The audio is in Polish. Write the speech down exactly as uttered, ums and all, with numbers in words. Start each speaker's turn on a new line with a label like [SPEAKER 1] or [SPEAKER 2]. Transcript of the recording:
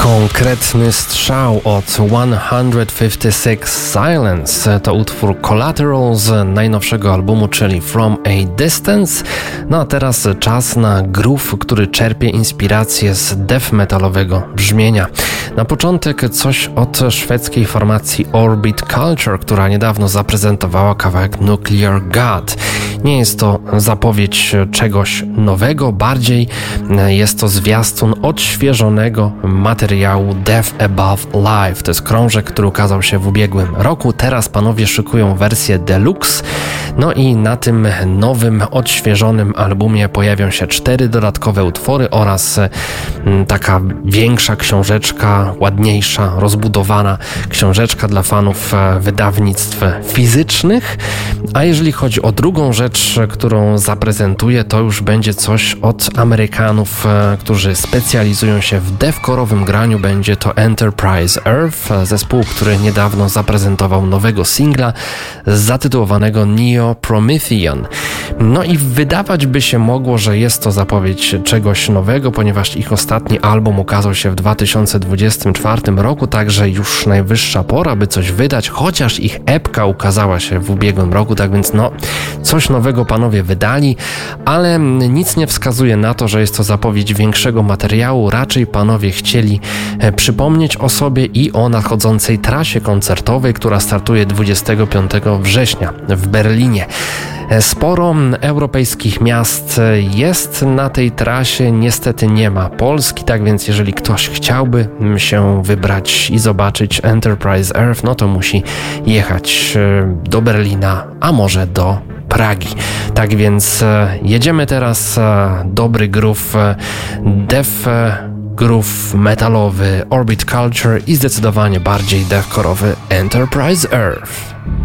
[SPEAKER 1] Konkretny strzał od sto pięćdziesiąt sześć Silence. To utwór Collateral z najnowszego albumu, czyli From a Distance. No a teraz czas na groove, który czerpie inspirację z death metalowego brzmienia. Na początek coś od szwedzkiej formacji Orbit Culture, która niedawno zaprezentowała kawałek Nuclear God. Nie jest to zapowiedź czegoś nowego, bardziej jest to zwiastun odświeżonego materiału Death Above Life. To jest krążek, który ukazał się w ubiegłym roku. Teraz panowie szykują wersję deluxe. No i na tym nowym, odświeżonym albumie pojawią się cztery dodatkowe utwory oraz taka większa książeczka, ładniejsza, rozbudowana książeczka dla fanów wydawnictw fizycznych. A jeżeli chodzi o drugą rzecz, którą zaprezentuję, to już będzie coś od Amerykanów, którzy specjalizują się w deathcore'owym graniu. Będzie to Enterprise Earth, zespół, który niedawno zaprezentował nowego singla zatytułowanego Neo Promethean. No i wydawać by się mogło, że jest to zapowiedź czegoś nowego, ponieważ ich ostatni album ukazał się w dwa tysiące dwudziestym czwartym roku, także już najwyższa pora, by coś wydać, chociaż ich epka ukazała się w ubiegłym roku, tak więc no, coś nowego panowie wydali, ale nic nie wskazuje na to, że jest to zapowiedź większego materiału. Raczej panowie chcieli przypomnieć o sobie i o nadchodzącej trasie koncertowej, która startuje dwudziestego piątego września w Berlinie. Sporo europejskich miast jest na tej trasie, niestety nie ma Polski, tak więc jeżeli ktoś chciałby się wybrać i zobaczyć Enterprise Earth, no to musi jechać do Berlina, a może do Pragi. Tak więc jedziemy teraz, dobry groove, death groove metalowy Orbit Culture i zdecydowanie bardziej deathcore'owy Enterprise Earth.